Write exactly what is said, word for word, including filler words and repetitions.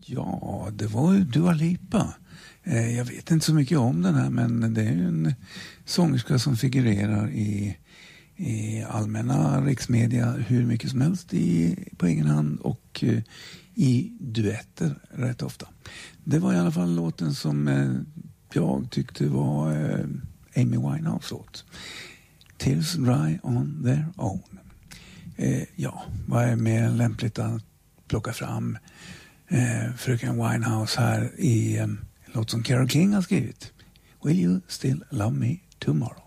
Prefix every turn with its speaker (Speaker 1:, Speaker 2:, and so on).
Speaker 1: Ja, det var ju Dua Lipa. Jag vet inte så mycket om den här, men det är ju en sångerska som figurerar i, i allmänna riksmedia hur mycket som helst i, på egen hand och uh, i duetter rätt ofta. Det var i alla fall låten som uh, jag tyckte var uh, Amy Winehouse-låt. Tears Dry on Their Own. Uh, ja, vad är mer lämpligt att plocka fram uh, fröken Winehouse här i um, låt som Carole King har skrivit. Will you still love me tomorrow?